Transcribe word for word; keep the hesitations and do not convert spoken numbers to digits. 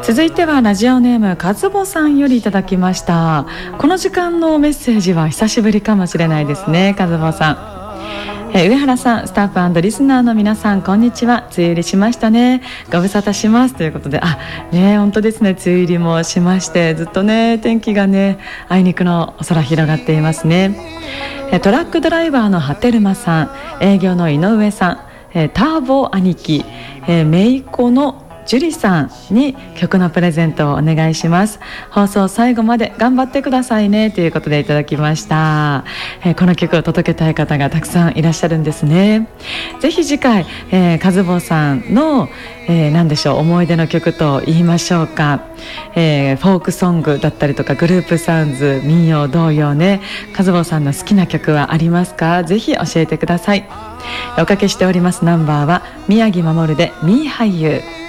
続いてはラジオネームかずぼさんよりいただきました。この時間のメッセージは久しぶりかもしれないですね。かずぼさん、えー、上原さん、スタッフ&リスナーの皆さん、こんにちは。梅雨入りしましたね。ご無沙汰しますということで、あ、ね、本当ですね。梅雨入りもしまして、ずっとね天気がねあいにくのお空広がっていますね。えー、トラックドライバーのハテルマさん、営業の井上さん、えー、ターボ兄貴、えー、めいこのジュリさんに曲のプレゼントをお願いします。放送最後まで頑張ってくださいねということでいただきました。えー、この曲を届けたい方がたくさんいらっしゃるんですね。ぜひ次回、えー、カズボさんの、えー、何でしょう、思い出の曲と言いましょうか、えー、フォークソングだったりとかグループサウンズ、民謡、童謡ね、カズボさんの好きな曲はありますか？ぜひ教えてください。おかけしておりますナンバーは宮城守でミー俳優。